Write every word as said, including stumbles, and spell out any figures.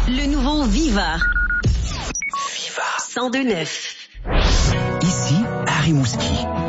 Le nouveau Viva. Viva. cent deux neuf. Ici, Harry Mouski.